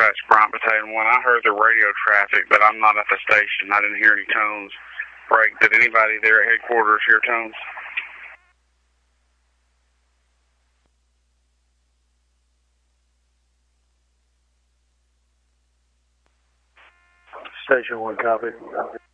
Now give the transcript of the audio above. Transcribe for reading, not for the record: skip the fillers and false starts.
Dispatch, Bryant Battalion 1. I heard the radio traffic, but I'm not at the station. I didn't hear any tones break. Did anybody there at headquarters hear tones? Station 1, copy.